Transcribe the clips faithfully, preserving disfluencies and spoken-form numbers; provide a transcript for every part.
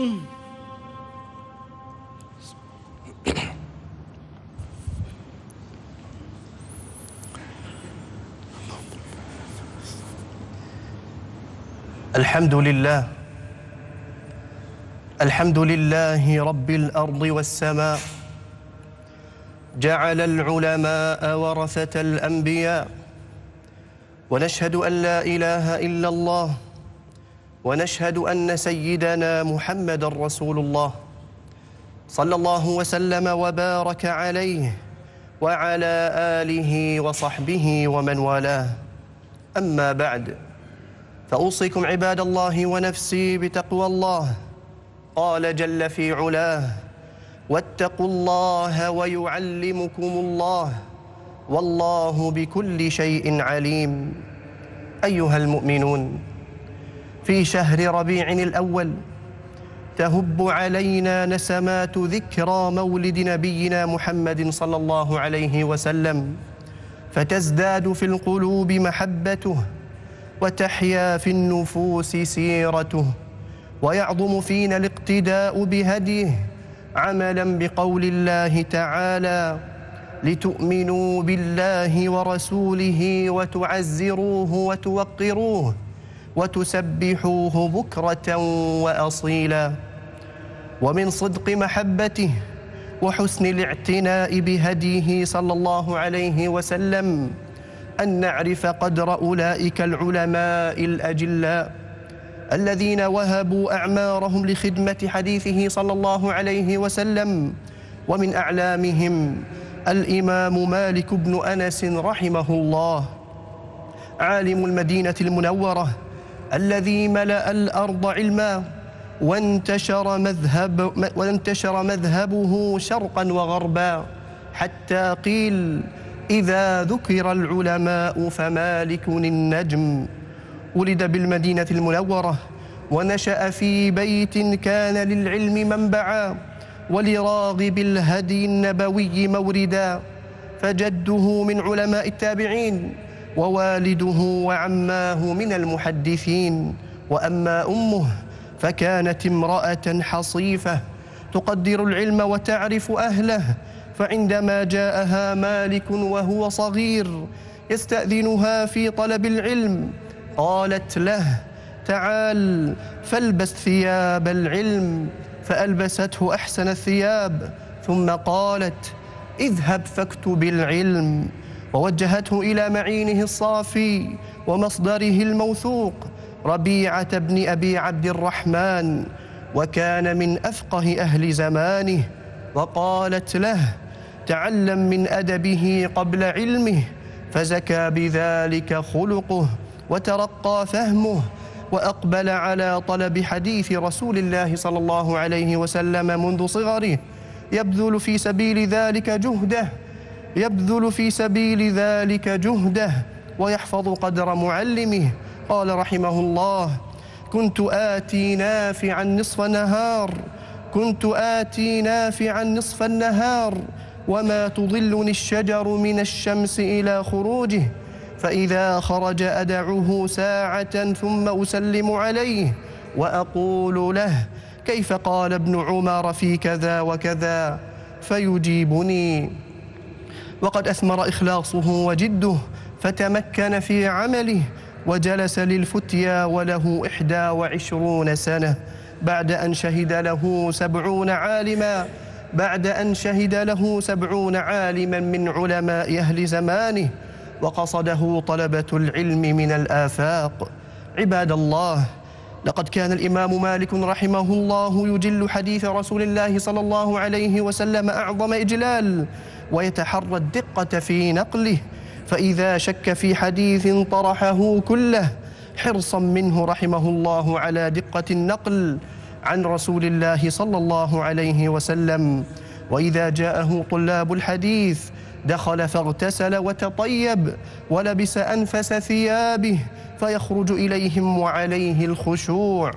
الحمد لله الحمد لله رب الأرض والسماء، جعل العلماء ورثة الأنبياء، ونشهد أن لا إله إلا الله، ونشهد أن سيدنا محمد رسول الله، صلى الله وسلم وبارك عليه وعلى آله وصحبه ومن والاه. أما بعد، فأوصيكم عباد الله ونفسي بتقوى الله. قال جل في علاه: واتقوا الله ويعلمكم الله والله بكل شيء عليم. أيها المؤمنون، في شهر ربيع الأول تهب علينا نسمات ذكرى مولد نبينا محمد صلى الله عليه وسلم، فتزداد في القلوب محبته، وتحيا في النفوس سيرته، ويعظم فينا الاقتداء بهديه، عملا بقول الله تعالى: لتؤمنوا بالله ورسوله وتعزروه وتوقروه وتسبحوه بكرة وأصيلا. ومن صدق محبته وحسن الاعتناء بهديه صلى الله عليه وسلم أن نعرف قدر أولئك العلماء الأجلاء الذين وهبوا أعمارهم لخدمة حديثه صلى الله عليه وسلم. ومن أعلامهم الإمام مالك بن أنس رحمه الله، عالم المدينة المنورة الذي ملأ الأرض علما، وانتشر مذهب وانتشر مذهبه شرقا وغربا، حتى قيل: إذا ذكر العلماء فمالك النجم. ولد بالمدينة المنورة، ونشأ في بيت كان للعلم منبعا، ولراغب الهدي النبوي موردا، فجده من علماء التابعين، ووالده وعماه من المحدثين. وأما أمه فكانت امرأة حصيفة تقدر العلم وتعرف أهله، فعندما جاءها مالك وهو صغير يستأذنها في طلب العلم، قالت له: تعال فالبس ثياب العلم، فألبسته أحسن الثياب، ثم قالت: اذهب فاكتب العلم، ووجهته إلى معينه الصافي ومصدره الموثوق ربيعة بن أبي عبد الرحمن، وكان من أفقه أهل زمانه، وقالت له: تعلم من أدبه قبل علمه، فزكى بذلك خلقه وترقى فهمه، وأقبل على طلب حديث رسول الله صلى الله عليه وسلم منذ صغره، يبذل في سبيل ذلك جهده يبذل في سبيل ذلك جهده ويحفظ قدر معلمه. قال رحمه الله: كنت آتي نافعا نصف نهار كنت آتي نافعا نصف النهار وما تضلني الشجر من الشمس إلى خروجه، فإذا خرج أدعه ساعة ثم أسلم عليه وأقول له: كيف قال ابن عمر في كذا وكذا؟ فيجيبني. وقد أثمر إخلاصه وجده، فتمكن في عمله وجلس للفتيا وله إحدى وعشرون سنة، بعد أن شهد له سبعون عالما بعد أن شهد له سبعون عالما من علماء أهل زمانه، وقصده طلبة العلم من الآفاق. عباد الله، لقد كان الإمام مالك رحمه الله يجل حديث رسول الله صلى الله عليه وسلم أعظم إجلال، ويتحرى الدقة في نقله، فإذا شك في حديث طرحه كله، حرصا منه رحمه الله على دقة النقل عن رسول الله صلى الله عليه وسلم. وإذا جاءه طلاب الحديث دخل فاغتسل وتطيب ولبس أنفس ثيابه، فيخرج إليهم وعليه الخشوع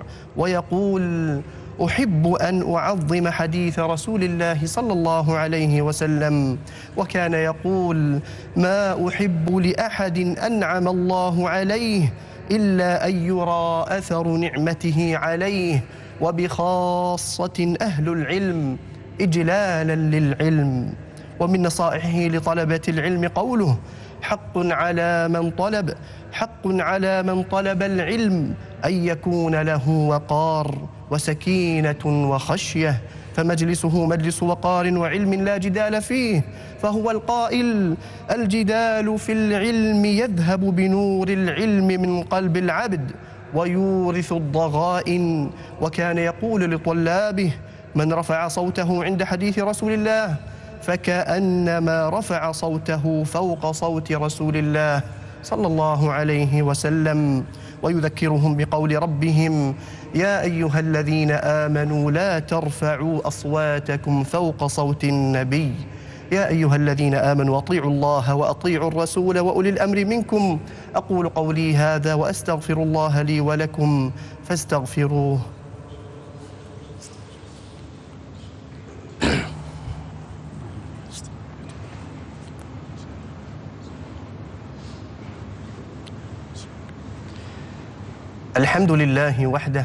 ويقول: أحب أن أعظم حديث رسول الله صلى الله عليه وسلم. وكان يقول: ما أحب لأحد أنعم الله عليه إلا أن يرى أثر نعمته عليه، وبخاصة أهل العلم إجلالا للعلم. ومن نصائحه لطلبة العلم قوله: حق على من طلب حق على من طلب العلم أن يكون له وقار وسكينة وخشية، فمجلسه مجلس وقار وعلم لا جدال فيه، فهو القائل: الجدال في العلم يذهب بنور العلم من قلب العبد ويورث الضغائن. وكان يقول لطلابه: من رفع صوته عند حديث رسول الله فكأنما رفع صوته فوق صوت رسول الله صلى الله عليه وسلم. ويذكرهم بقول ربهم: يا أيها الذين آمنوا لا ترفعوا أصواتكم فوق صوت النبي. يا أيها الذين آمنوا أطيعوا الله وأطيعوا الرسول وأولي الأمر منكم. أقول قولي هذا وأستغفر الله لي ولكم فاستغفروه. الحمد لله وحده،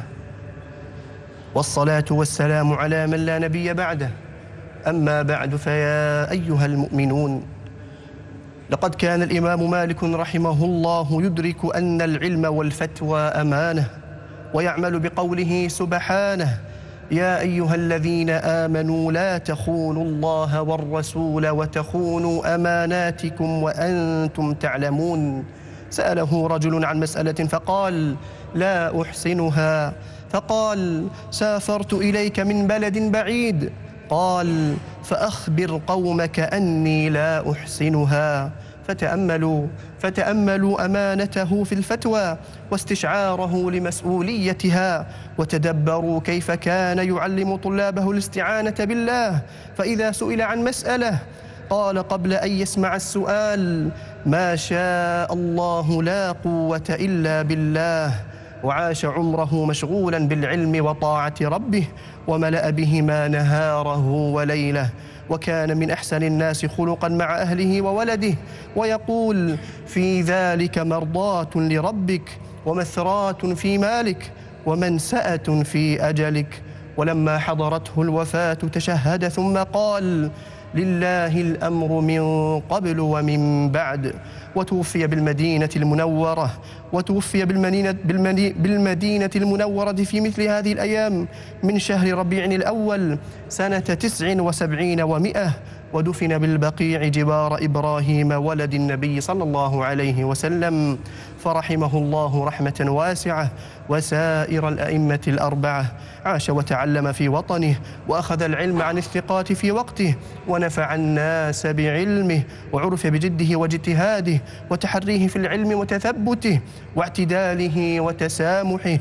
والصلاة والسلام على من لا نبي بعده. أما بعد، فيا أيها المؤمنون، لقد كان الإمام مالك رحمه الله يدرك أن العلم والفتوى أمانة، ويعمل بقوله سبحانه: يا أيها الذين آمنوا لا تخونوا الله والرسول وتخونوا أماناتكم وأنتم تعلمون. سأله رجل عن مسألة فقال: لا أحسنها. فقال: سافرت إليك من بلد بعيد. قال: فأخبر قومك أني لا أحسنها. فتأملوا فتأملوا أمانته في الفتوى واستشعاره لمسؤوليتها، وتدبروا كيف كان يعلم طلابه الاستعانة بالله، فإذا سئل عن مسألة قال قبل أن يسمع السؤال: ما شاء الله لا قوة إلا بالله. وعاش عمره مشغولا بالعلم وطاعة ربه، وملأ بهما نهاره وليله، وكان من أحسن الناس خلقا مع أهله وولده، ويقول: في ذلك مرضاة لربك ومثرات في مالك ومنسأة في أجلك. ولما حضرته الوفاة تشهد ثم قال: لله الأمر من قبل ومن بعد. وتوفي بالمدينة المنورة وتوفي بالمدينة, بالمدينة المنورة في مثل هذه الأيام من شهر ربيع الأول سنة تسع وسبعين ومئة، ودفن بالبقيع جوار إبراهيم ولد النبي صلى الله عليه وسلم، فرحمه الله رحمة واسعة. وسائر الأئمة الأربعة عاش وتعلم في وطنه، وأخذ العلم عن الثقات في وقته، ونفع الناس بعلمه، وعرف بجده واجتهاده وتحريه في العلم وتثبته واعتداله وتسامحه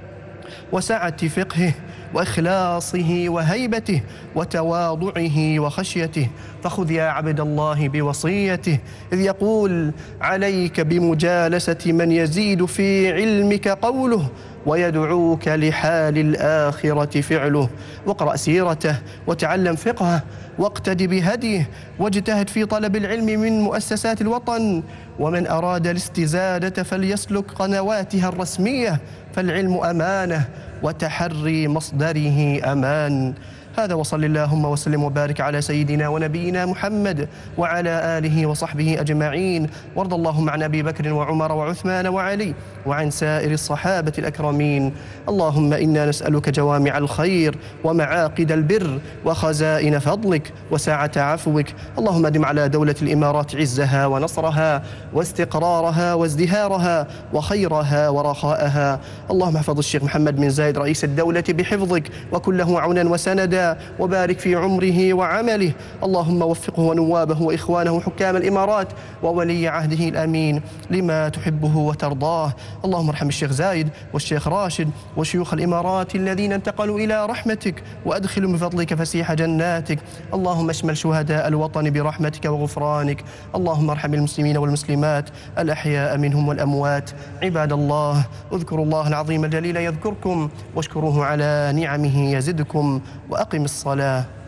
وسعة فقهه وإخلاصه وهيبته وتواضعه وخشيته. فخذ يا عبد الله بوصيته، إذ يقول: عليك بمجالسة من يزيد في علمك قوله ويدعوك لحال الآخرة فعله. واقرأ سيرته وتعلم فقهه واقتد بهديه، واجتهد في طلب العلم من مؤسسات الوطن. ومن أراد الاستزادة فليسلك قنواتها الرسمية، فالعلم أمانة وتحري مصدره أمان. هذا، وصل اللهم وسلم وبارك على سيدنا ونبينا محمد وعلى آله وصحبه أجمعين. وارض اللهم عن أبي بكر وعمر وعثمان وعلي وعن سائر الصحابة الأكرمين. اللهم إنا نسألك جوامع الخير ومعاقد البر وخزائن فضلك وسعة عفوك. اللهم أدم على دولة الإمارات عزها ونصرها واستقرارها وازدهارها وخيرها ورخاءها. اللهم احفظ الشيخ محمد بن زايد رئيس الدولة بحفظك، وكن له عونا وسندا، وبارك في عمره وعمله. اللهم وفقه ونوابه وإخوانه حكام الإمارات وولي عهده الأمين لما تحبه وترضاه. اللهم ارحم الشيخ زايد والشيخ راشد وشيوخ الإمارات الذين انتقلوا إلى رحمتك، وأدخلهم بفضلك فسيح جناتك. اللهم اشمل شهداء الوطن برحمتك وغفرانك. اللهم ارحم المسلمين والمسلمات الأحياء منهم والأموات. عباد الله، اذكروا الله العظيم الجليل يذكركم، واشكروه على نعمه يزدكم، وأقم الصلاة.